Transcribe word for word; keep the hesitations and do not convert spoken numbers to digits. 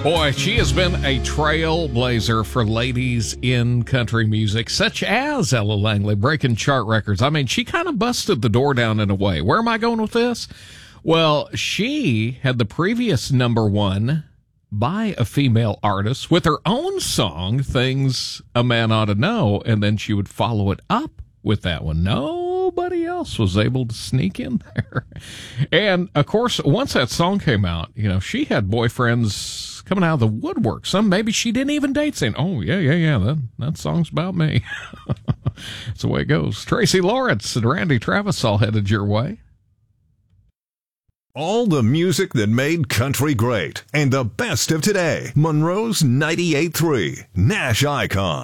Boy, she has been a trailblazer for ladies in country music, such as Ella Langley, breaking chart records. I mean, she kind of busted the door down in a way. Where am I going with this? Well, she had the previous number one by a female artist with her own song, Things a Man Ought to Know, and then she would follow it up with that one. Nobody else was able to sneak in there. And, of course, once that song came out, you know, she had boyfriends coming out of the woodwork. Some maybe she didn't even date, saying, oh, yeah, yeah, yeah, that, that song's about me. That's the way it goes. Tracy Lawrence and Randy Travis all headed your way. All the music that made country great and the best of today. Monroe's ninety-eight point three, Nash Icon.